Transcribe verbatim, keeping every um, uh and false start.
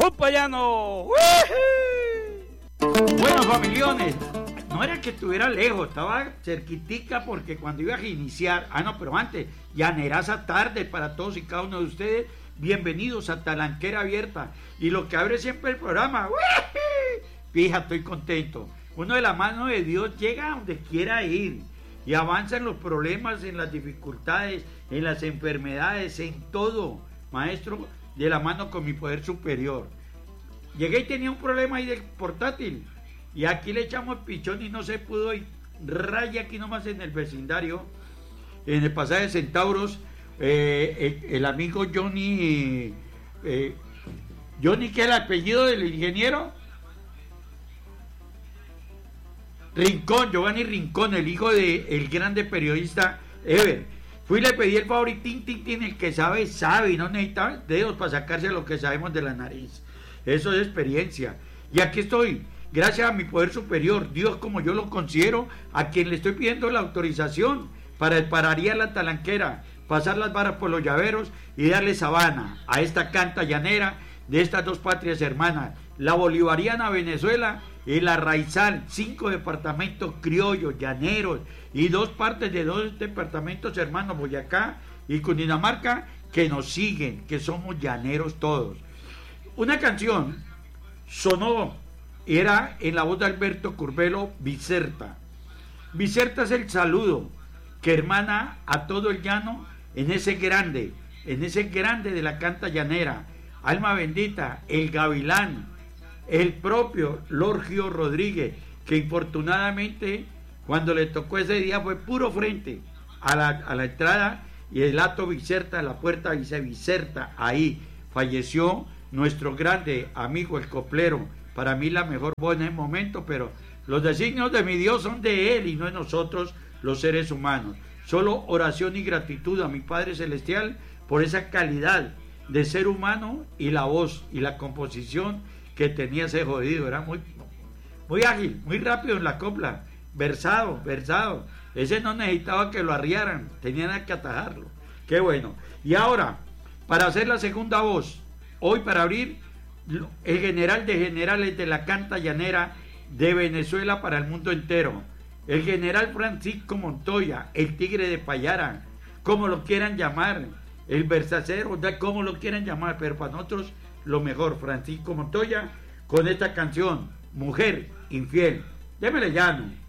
¡Pupayano! Bueno, familiones, no era que estuviera lejos, estaba cerquitica porque cuando iba a iniciar, ah no, pero antes, llaneraza tarde para todos y cada uno de ustedes, bienvenidos a Talanquera Abierta, y lo que abre siempre el programa, fija, estoy contento, uno de la mano de Dios llega a donde quiera ir, y avanza en los problemas, en las dificultades, en las enfermedades, en todo, maestro, de la mano con mi poder superior. Llegué y tenía un problema ahí del portátil, y aquí le echamos pichón y no se pudo, y raya aquí nomás en el vecindario, en el pasaje de Centauros, eh, el, el amigo Johnny, eh, Johnny, ¿qué es el apellido del ingeniero? Rincón, Giovanni Rincón, el hijo del el grande periodista Ever. Fui y le pedí el favor y tin, tin, tin, el que sabe, sabe, y no necesita dedos para sacarse lo que sabemos de la nariz. Eso es experiencia. Y aquí estoy, gracias a mi poder superior, Dios como yo lo considero, a quien le estoy pidiendo la autorización para pararía la talanquera, pasar las varas por los llaveros y darle sabana a esta canta llanera de estas dos patrias hermanas, la bolivariana Venezuela y la raizal, cinco departamentos criollos, llaneros y dos partes de dos departamentos hermanos, Boyacá y Cundinamarca, que nos siguen, que somos llaneros todos. Una canción sonó, era en la voz de Alberto Curbelo, Biserta. Biserta es el saludo que hermana a todo el llano en ese grande, en ese grande de la canta llanera, alma bendita, el gavilán, el propio Lorgio Rodríguez, que infortunadamente cuando le tocó ese día fue puro frente a la, a la entrada y el Hato Biserta, la puerta dice Biserta, ahí falleció nuestro grande amigo el coplero, para mí la mejor voz en el momento, pero los designios de mi Dios son de él y no de nosotros los seres humanos. Solo oración y gratitud a mi Padre Celestial por esa calidad de ser humano y la voz y la composición que tenía ese jodido. Era muy, muy ágil, muy rápido en la copla, versado, versado. Ese no necesitaba que lo arriaran, tenían que atajarlo. Qué bueno. Y ahora, para hacer la segunda voz, hoy para abrir, el general de generales de la canta llanera de Venezuela para el mundo entero, el general Francisco Montoya, el tigre de Payara, como lo quieran llamar, el versacero, como lo quieran llamar, pero para nosotros lo mejor, Francisco Montoya, con esta canción, Mujer Infiel. Démele llano.